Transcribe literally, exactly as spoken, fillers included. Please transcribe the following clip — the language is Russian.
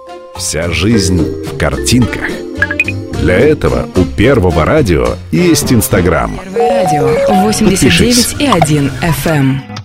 Вся жизнь в картинках. Для этого у Первого радио есть Инстаграм. Первое радио восемьдесят девять и один эф эм.